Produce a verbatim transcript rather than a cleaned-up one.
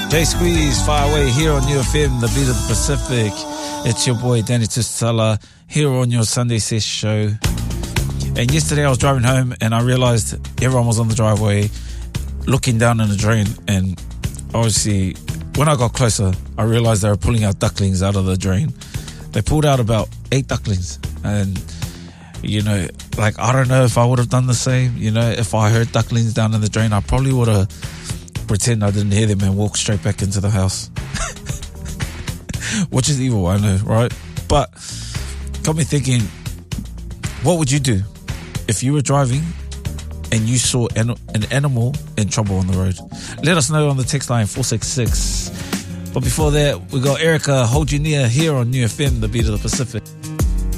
J Squeeze, Far Away, here on U F M, the beat of the Pacific. It's your boy Danny Tustala here on your Sunday Sesh show. And yesterday I was driving home and I realised everyone was on the driveway looking down in the drain, and obviously when I got closer I realised they were pulling out ducklings out of the drain. They pulled out about eight ducklings, and you know, like, I don't know if I would have done the same. You know, if I heard ducklings down in the drain, I probably would have pretend I didn't hear them and walk straight back into the house. Which is evil, I know, right? But got me thinking, what would you do if you were driving and you saw an, an animal in trouble on the road? Let us know on the text line four six six. But before that, we got Erica, Hold You Near, here on U F M, the beat of the Pacific.